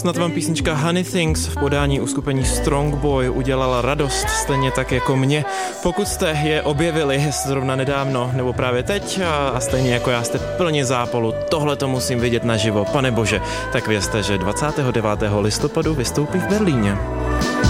snad vám písnička Honey Things v podání uskupení Strong Boy udělala radost, stejně tak jako mě. Pokud jste je objevili zrovna nedávno nebo právě teď a stejně jako já jste plně zápolu, tohle to musím vidět naživo, pane bože, tak vězte, že 29. listopadu vystoupí v Berlíně.